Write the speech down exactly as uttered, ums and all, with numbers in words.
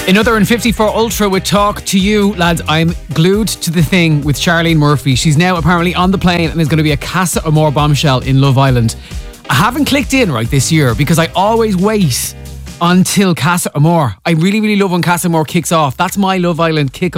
Another in fifty-four Ultra with Talk to You. Lads, I'm glued to the thing with Charlene Murphy. She's now apparently on the plane and is going to be a Casa Amor bombshell in Love Island. I haven't clicked in right this year because I always wait until Casa Amor. I really, really love when Casa Amor kicks off. That's my Love Island kick